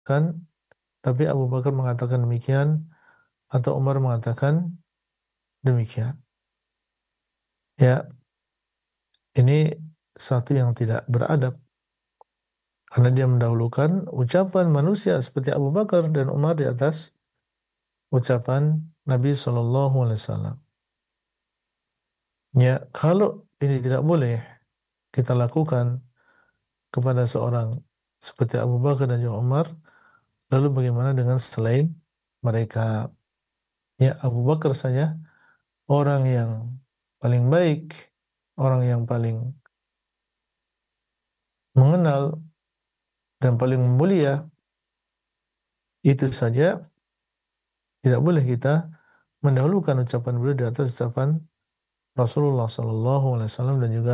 tapi Abu Bakar mengatakan demikian atau Umar mengatakan demikian. Ya, ini satu yang tidak beradab karena dia mendahulukan ucapan manusia seperti Abu Bakar dan Umar di atas ucapan Nabi Shallallahu Alaihi Wasallam. Ya, kalau ini tidak boleh kita lakukan kepada seorang seperti Abu Bakar dan juga Umar, lalu bagaimana dengan selain mereka? Ya, Abu Bakar saja orang yang paling baik, orang yang paling mengenal dan paling mulia, itu saja tidak boleh kita mendahulukan ucapan beliau di atas ucapan Rasulullah Sallallahu Alaihi Wasallam dan juga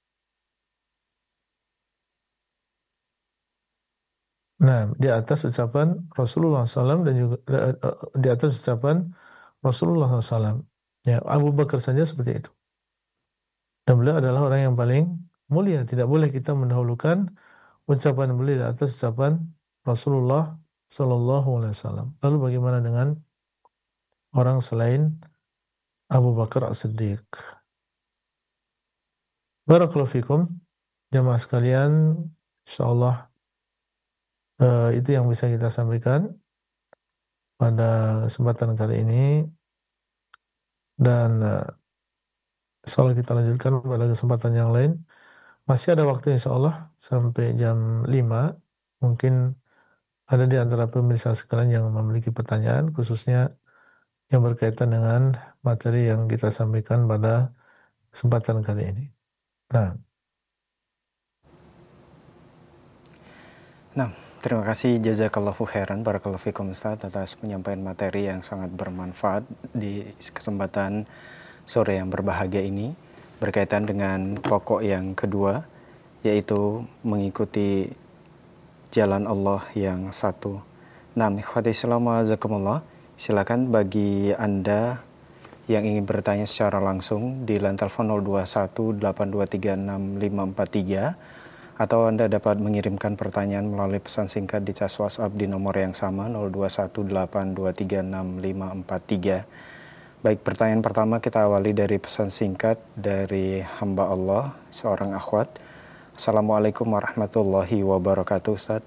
di atas ucapan Rasulullah SAW dan juga di atas ucapan Rasulullah SAW. Ya, Abu Bakar saja seperti itu. Dan beliau adalah orang yang paling mulia. Tidak boleh kita mendahulukan ucapan beliau di atas ucapan Rasulullah Sallallahu Alaihi Wasallam. Lalu bagaimana dengan orang selain Abu Bakar As-Siddiq? Barakallahu fikum, jamaah sekalian. Insyaallah itu yang bisa kita sampaikan pada kesempatan kali ini, dan insyaallah kita lanjutkan pada kesempatan yang lain. Masih ada waktu insyaallah sampai jam 5. Mungkin ada di antara pemirsa sekalian yang memiliki pertanyaan khususnya yang berkaitan dengan materi yang kita sampaikan pada kesempatan kali ini. Nah, Nah, terima kasih jazakallahu khairan barakallahu fikum Ustaz atas penyampaian materi yang sangat bermanfaat di kesempatan sore yang berbahagia ini berkaitan dengan pokok yang kedua, yaitu mengikuti jalan Allah yang satu. Nah, ikhwati Islam wajazakumullah, silakan bagi Anda yang ingin bertanya secara langsung di line telepon 0218236543, atau Anda dapat mengirimkan pertanyaan melalui pesan singkat di cas WhatsApp di nomor yang sama 0218236543. Baik, pertanyaan pertama kita awali dari pesan singkat dari hamba Allah, seorang akhwat. Assalamualaikum warahmatullahi wabarakatuh, Ustaz.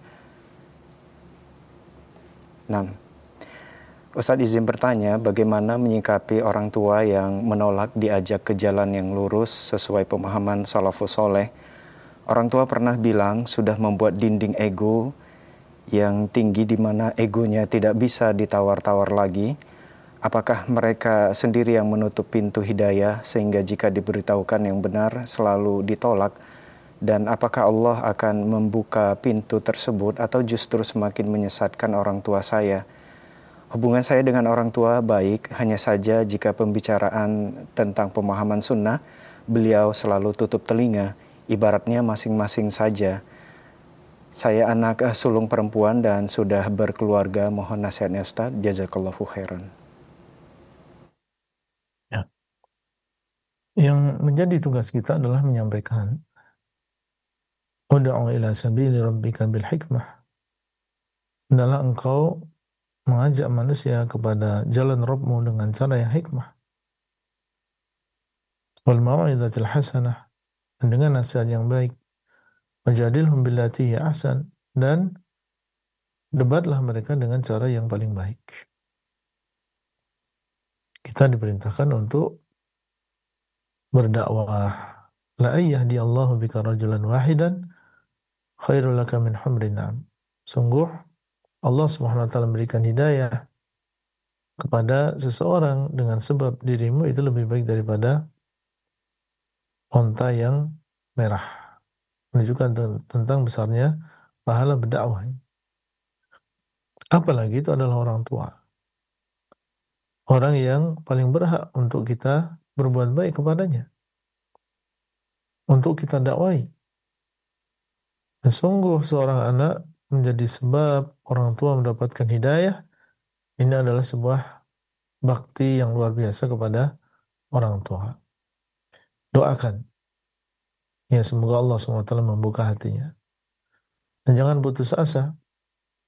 Nah, Ustadz izin bertanya, bagaimana menyikapi orang tua yang menolak diajak ke jalan yang lurus sesuai pemahaman salafus soleh? Orang tua pernah bilang sudah membuat dinding ego yang tinggi di mana egonya tidak bisa ditawar-tawar lagi. Apakah mereka sendiri yang menutup pintu hidayah sehingga jika diberitahukan yang benar selalu ditolak? Dan apakah Allah akan membuka pintu tersebut atau justru semakin menyesatkan orang tua saya? Hubungan saya dengan orang tua baik, hanya saja jika pembicaraan tentang pemahaman sunnah, beliau selalu tutup telinga, ibaratnya masing-masing saja. Saya anak sulung perempuan dan sudah berkeluarga, mohon nasihatnya Ustaz, jazakallahu khairan. ya. Yang menjadi tugas kita adalah menyampaikan ud'u ila sabili rabbika bil hikmah. Adalah engkau mengajak manusia kepada jalan Rabbmu dengan cara yang hikmah. Wal mau'izatil hasanah, dan dengan nasihat yang baik. Wajadilhum billati hiya ahsan, dan debatlah mereka dengan cara yang paling baik. Kita diperintahkan untuk berdakwah. La ayyahdi Allahu bika rajulan wahidan khairul laka min humrin na'am. Sungguh Allah Subhanahu wa taala memberikan hidayah kepada seseorang dengan sebab dirimu itu lebih baik daripada onta yang merah. Menunjukkan tentang besarnya pahala berdakwah. Apalagi itu adalah orang tua. Orang yang paling berhak untuk kita berbuat baik kepadanya, untuk kita dakwai. Dan sungguh seorang anak menjadi sebab orang tua mendapatkan hidayah, ini adalah sebuah bakti yang luar biasa kepada orang tua. Doakan, ya semoga Allah SWT membuka hatinya. Dan jangan putus asa.